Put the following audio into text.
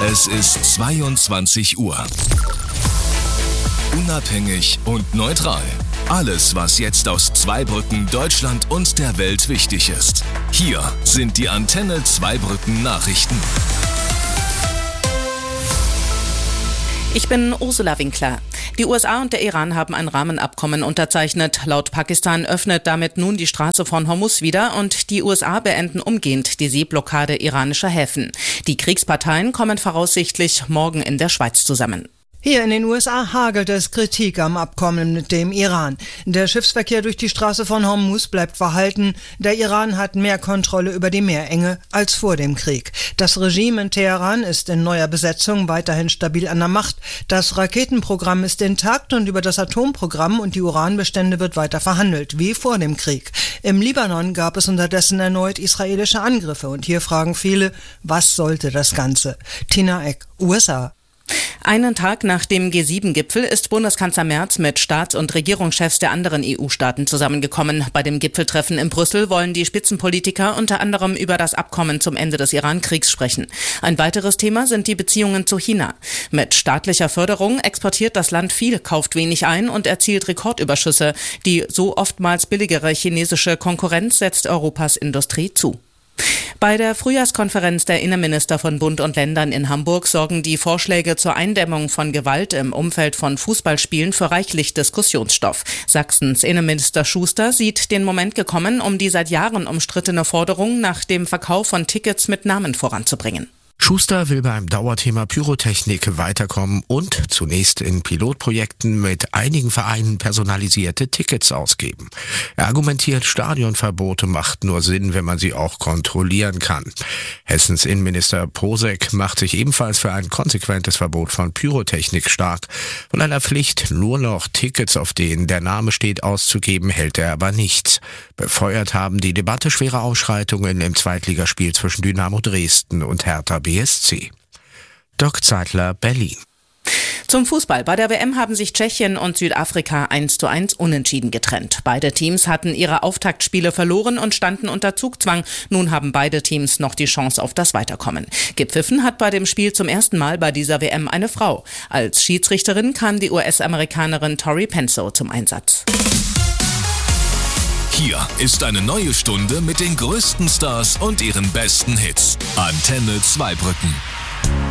Es ist 22 Uhr. Unabhängig und neutral. Alles, was jetzt aus Zweibrücken, Deutschland und der Welt wichtig ist. Hier sind die Antenne Zweibrücken Nachrichten. Ich bin Ursula Winkler. Die USA und der Iran haben ein Rahmenabkommen unterzeichnet. Laut Pakistan öffnet damit nun die Straße von Hormuz wieder und die USA beenden umgehend die Seeblockade iranischer Häfen. Die Kriegsparteien kommen voraussichtlich morgen in der Schweiz zusammen. Hier in den USA hagelt es Kritik am Abkommen mit dem Iran. Der Schiffsverkehr durch die Straße von Hormuz bleibt verhalten. Der Iran hat mehr Kontrolle über die Meerenge als vor dem Krieg. Das Regime in Teheran ist in neuer Besetzung weiterhin stabil an der Macht. Das Raketenprogramm ist intakt und über das Atomprogramm und die Uranbestände wird weiter verhandelt, wie vor dem Krieg. Im Libanon gab es unterdessen erneut israelische Angriffe und hier fragen viele, was sollte das Ganze? Tina Eck, USA. Einen Tag nach dem G7-Gipfel ist Bundeskanzler Merz mit Staats- und Regierungschefs der anderen EU-Staaten zusammengekommen. Bei dem Gipfeltreffen in Brüssel wollen die Spitzenpolitiker unter anderem über das Abkommen zum Ende des Iran-Kriegs sprechen. Ein weiteres Thema sind die Beziehungen zu China. Mit staatlicher Förderung exportiert das Land viel, kauft wenig ein und erzielt Rekordüberschüsse. Die so oftmals billigere chinesische Konkurrenz setzt Europas Industrie zu. Bei der Frühjahrskonferenz der Innenminister von Bund und Ländern in Hamburg sorgen die Vorschläge zur Eindämmung von Gewalt im Umfeld von Fußballspielen für reichlich Diskussionsstoff. Sachsens Innenminister Schuster sieht den Moment gekommen, um die seit Jahren umstrittene Forderung nach dem Verkauf von Tickets mit Namen voranzubringen. Schuster will beim Dauerthema Pyrotechnik weiterkommen und zunächst in Pilotprojekten mit einigen Vereinen personalisierte Tickets ausgeben. Er argumentiert, Stadionverbote macht nur Sinn, wenn man sie auch kontrollieren kann. Hessens Innenminister Posek macht sich ebenfalls für ein konsequentes Verbot von Pyrotechnik stark. Von einer Pflicht, nur noch Tickets, auf denen der Name steht, auszugeben, hält er aber nichts. Befeuert haben die Debatte schwere Ausschreitungen im Zweitligaspiel zwischen Dynamo Dresden und Hertha BSC. Dirk Zeitler, Berlin. Zum Fußball. Bei der WM haben sich Tschechien und Südafrika 1:1 unentschieden getrennt. Beide Teams hatten ihre Auftaktspiele verloren und standen unter Zugzwang. Nun haben beide Teams noch die Chance auf das Weiterkommen. Gepfiffen hat bei dem Spiel zum ersten Mal bei dieser WM eine Frau. Als Schiedsrichterin kam die US-Amerikanerin Tori Penso zum Einsatz. Hier ist eine neue Stunde mit den größten Stars und ihren besten Hits. Antenne Zweibrücken.